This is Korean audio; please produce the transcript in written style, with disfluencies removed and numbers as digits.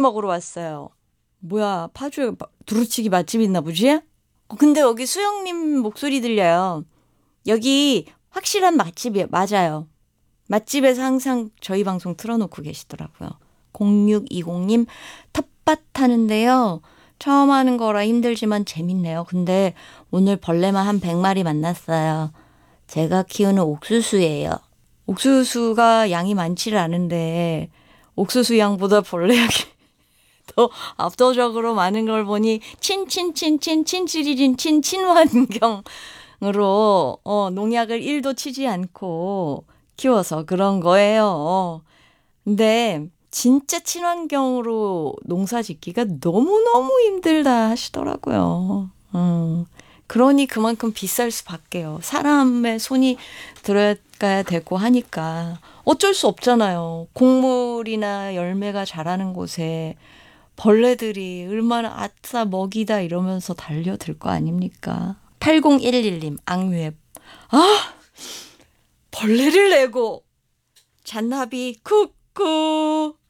먹으러 왔어요. 뭐야, 파주에 두루치기 맛집 있나 보지? 근데 여기 수영님 목소리 들려요. 여기 확실한 맛집이에요. 맞아요. 맛집에서 항상 저희 방송 틀어놓고 계시더라고요. 0620님, 텃밭 하는데요. 처음 하는 거라 힘들지만 재밌네요. 근데 오늘 벌레만 한 100마리 만났어요. 제가 키우는 옥수수예요. 옥수수가 양이 많지를 않은데 옥수수 양보다 벌레 양이 더 압도적으로 많은 걸 보니 친친친친 친친환경으로 농약을 1도 치지 않고 키워서 그런 거예요. 근데 진짜 친환경으로 농사 짓기가 너무너무 힘들다 하시더라고요. 그러니 그만큼 비쌀 수밖에요. 사람의 손이 들어가야 되고 하니까 어쩔 수 없잖아요. 곡물이나 열매가 자라는 곳에 벌레들이 얼마나 아싸 먹이다 이러면서 달려들 거 아닙니까? 8011님 악뮤에 벌레를 내고 잔나비 쿠쿠